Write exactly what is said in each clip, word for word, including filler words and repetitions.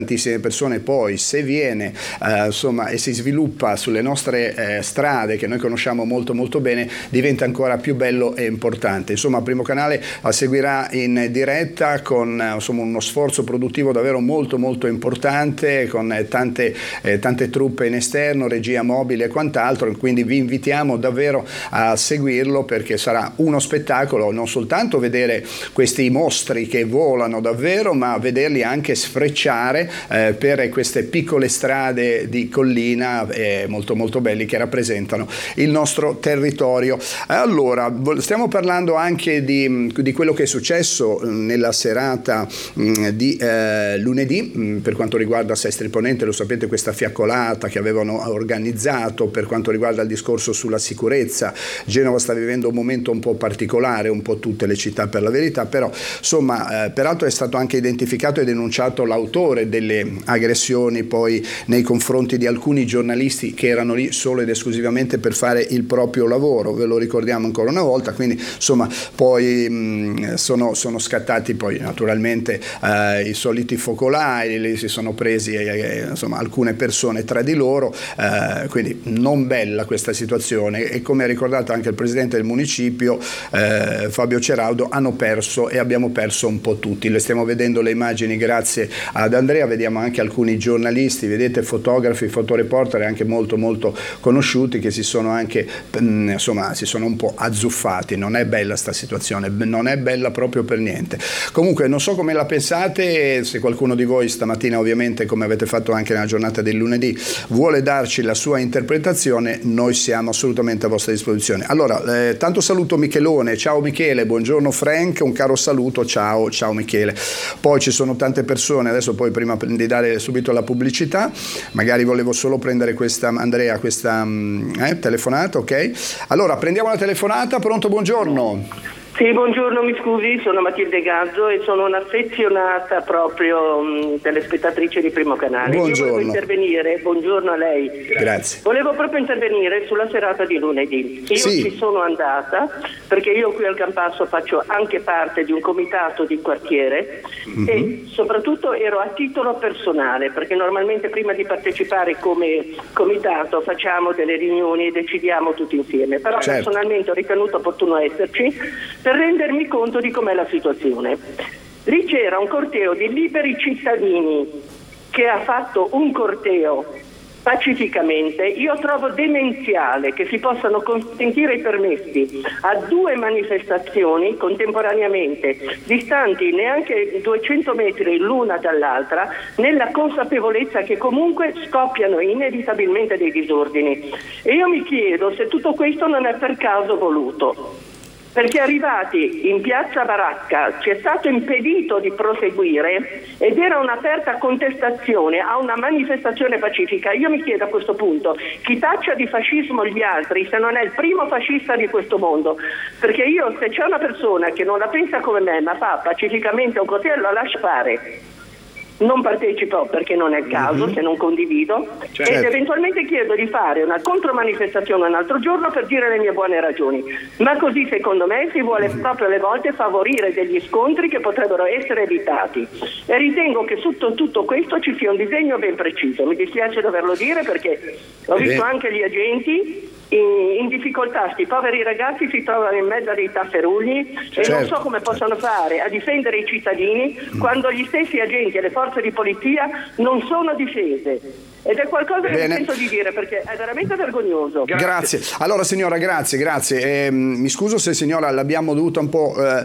tantissime persone poi, se viene eh, insomma e si sviluppa sulle nostre eh, strade che noi conosciamo molto molto bene, diventa ancora più bello e importante. Insomma, Primo Canale seguirà in diretta con eh, insomma uno sforzo produttivo davvero molto molto importante, con eh, tante, eh, tante truppe in esterno, regia mobile e quant'altro, quindi vi invitiamo davvero a seguirlo, perché sarà uno spettacolo, non soltanto vedere questi mostri che volano davvero, ma vederli anche sfrecciare Eh, per queste piccole strade di collina eh, molto molto belli che rappresentano il nostro territorio. Allora, stiamo parlando anche di, di quello che è successo nella serata mh, di eh, lunedì mh, per quanto riguarda Sestri Ponente. Lo sapete, questa fiaccolata che avevano organizzato per quanto riguarda il discorso sulla sicurezza. Genova sta vivendo un momento un po' particolare, un po' tutte le città per la verità, però insomma eh, peraltro è stato anche identificato e denunciato l'autore delle aggressioni poi nei confronti di alcuni giornalisti che erano lì solo ed esclusivamente per fare il proprio lavoro, ve lo ricordiamo ancora una volta. Quindi insomma poi mh, sono, sono scattati poi naturalmente eh, i soliti focolai, li si sono presi eh, insomma alcune persone tra di loro, eh, quindi non bella questa situazione, e come ha ricordato anche il presidente del municipio eh, Fabio Ceraudo, hanno perso e abbiamo perso un po' tutti. Le stiamo vedendo le immagini grazie ad Andrea, vediamo anche alcuni giornalisti, vedete, fotografi, fotoreporter anche molto molto conosciuti che si sono anche insomma si sono un po' azzuffati. Non è bella sta situazione, non è bella proprio per niente. Comunque non so come la pensate, se qualcuno di voi stamattina, ovviamente come avete fatto anche nella giornata del lunedì, vuole darci la sua interpretazione, noi siamo assolutamente a vostra disposizione. Allora eh, tanto saluto Michelone, ciao Michele, buongiorno Frank, un caro saluto, ciao ciao Michele. Poi ci sono tante persone, adesso poi prima di dare subito la pubblicità, magari volevo solo prendere questa, Andrea, questa eh, telefonata, ok? Allora prendiamo la telefonata, pronto, buongiorno. Sì, buongiorno, mi scusi, sono Matilde Gazzo e sono un'affezionata proprio mh, telespettatrice di Primo Canale. Buongiorno. Io volevo intervenire, buongiorno a lei. Grazie. Volevo proprio intervenire sulla serata di lunedì. Io sì. ci sono andata perché io qui al Campasso faccio anche parte di un comitato di quartiere mm-hmm. e soprattutto ero a titolo personale, perché normalmente prima di partecipare come comitato facciamo delle riunioni e decidiamo tutti insieme, però certo. personalmente ho ritenuto opportuno esserci per rendermi conto di com'è la situazione. Lì c'era un corteo di liberi cittadini che ha fatto un corteo pacificamente. Io trovo demenziale che si possano consentire i permessi a due manifestazioni contemporaneamente, distanti neanche duecento metri l'una dall'altra, nella consapevolezza che comunque scoppiano inevitabilmente dei disordini. E io mi chiedo se tutto questo non è per caso voluto. Perché arrivati in piazza Baracca ci è stato impedito di proseguire ed era un'aperta contestazione a una manifestazione pacifica. Io mi chiedo a questo punto chi taccia di fascismo gli altri se non è il primo fascista di questo mondo, perché io, se c'è una persona che non la pensa come me ma fa pacificamente un corteo, la lascio fare. Non partecipo perché non è il caso, mm-hmm. se non condivido, certo. ed eventualmente chiedo di fare una contromanifestazione un altro giorno per dire le mie buone ragioni. Ma così secondo me si vuole mm-hmm. proprio alle volte favorire degli scontri che potrebbero essere evitati. E ritengo che sotto tutto questo ci sia un disegno ben preciso. Mi dispiace doverlo dire perché ho visto anche gli agenti in, in difficoltà, sti poveri ragazzi si trovano in mezzo a dei tafferugli certo. e non so come possano fare a difendere i cittadini mm. quando gli stessi agenti e le forze di polizia non sono difese. Ed è qualcosa che mi sento di dire perché è veramente vergognoso. Grazie. grazie. Allora signora, grazie, grazie. Eh, mi scuso se signora l'abbiamo dovuto un po' eh,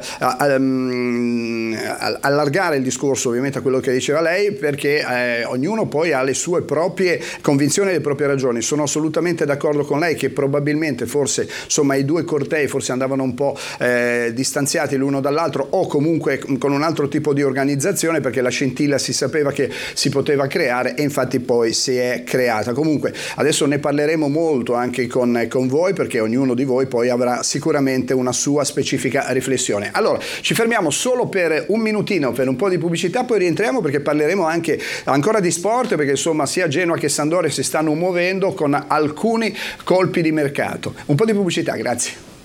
um, allargare il discorso ovviamente a quello che diceva lei, perché eh, ognuno poi ha le sue proprie convinzioni e le proprie ragioni. Sono assolutamente d'accordo con lei che probabilmente forse insomma i due cortei forse andavano un po' eh, distanziati l'uno dall'altro o comunque con un altro tipo di organizzazione, perché la scintilla si sapeva che si poteva creare e infatti poi si è creata. Comunque adesso ne parleremo molto anche con, con voi, perché ognuno di voi poi avrà sicuramente una sua specifica riflessione. Allora ci fermiamo solo per un minutino per un po' di pubblicità, poi rientriamo perché parleremo anche ancora di sport, perché insomma sia Genoa che Sampdoria si stanno muovendo con alcuni colpi di mercato. Un po' di pubblicità, grazie.